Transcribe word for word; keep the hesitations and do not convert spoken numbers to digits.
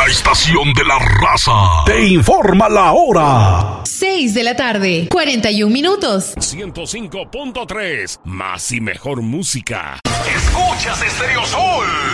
La estación de la raza te informa la hora. seis de la tarde, cuarenta y un minutos. ciento cinco punto tres, más y mejor música. Escuchas Estéreo Sol.